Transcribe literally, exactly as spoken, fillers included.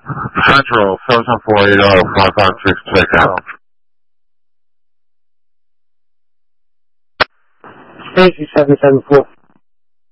Central, seven seven four eight zero, five five six, check out. Stacy seven seven four.